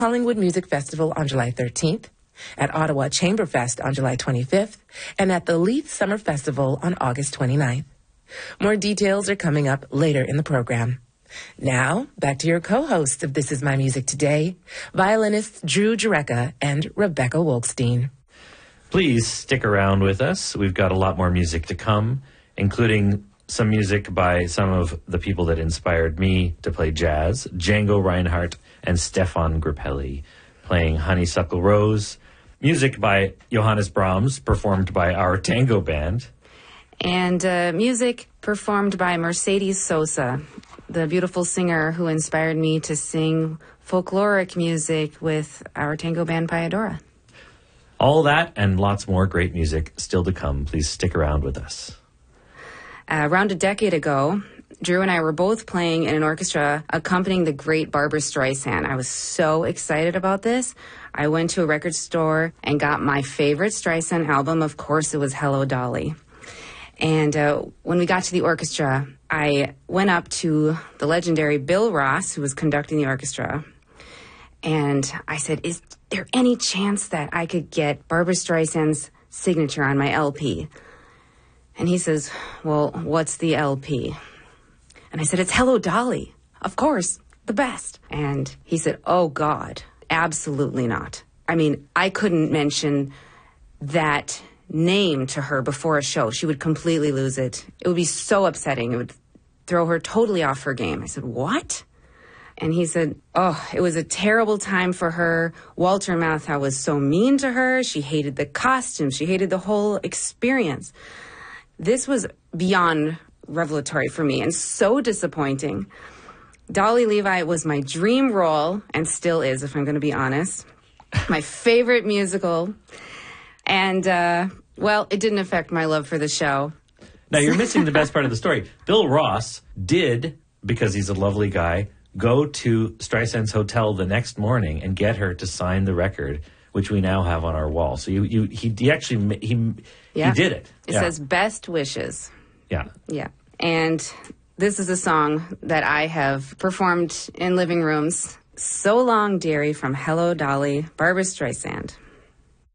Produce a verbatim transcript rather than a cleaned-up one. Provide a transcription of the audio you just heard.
Collingwood Music Festival on July thirteenth, at Ottawa Chamber Fest on July twenty-fifth, and at the Leith Summer Festival on August twenty-ninth. More details are coming up later in the program. Now, back to your co-hosts of This Is My Music Today, violinists Drew Jureka and Rebecca Wolkstein. Please stick around with us. We've got a lot more music to come, including some music by some of the people that inspired me to play jazz, Django Reinhardt and Stefan Grappelli, playing Honeysuckle Rose, music by Johannes Brahms, performed by our tango band, and uh, music performed by Mercedes Sosa, the beautiful singer who inspired me to sing folkloric music with our tango band Payadora. All that and lots more great music still to come. Please stick around with us. Uh, around a decade ago, Drew and I were both playing in an orchestra accompanying the great Barbra Streisand. I was so excited about this. I went to a record store and got my favorite Streisand album. Of course, it was Hello, Dolly. And uh, when we got to the orchestra, I went up to the legendary Bill Ross, who was conducting the orchestra, and I said, is there any chance that I could get Barbra Streisand's signature on my L P? And he says, well, what's the L P? And I said, it's Hello, Dolly. Of course, the best. And he said, oh, God, absolutely not. I mean, I couldn't mention that name to her before a show. She would completely lose it. It would be so upsetting. It would throw her totally off her game. I said, what? And he said, oh, it was a terrible time for her. Walter Matthau was so mean to her. She hated the costumes. She hated the whole experience. This was beyond revelatory for me and so disappointing. Dolly Levi was my dream role, and still is, if I'm going to be honest. My favorite musical. And, uh, well, it didn't affect my love for the show. Now, you're missing the best part of the story. Bill Ross did, because he's a lovely guy, go to Streisand's hotel the next morning and get her to sign the record, which we now have on our wall. So you, you, he, he actually, he, yeah. he did it. It yeah. says best wishes. Yeah. Yeah. And this is a song that I have performed in living rooms. So Long, Dearie from Hello, Dolly, Barbra Streisand.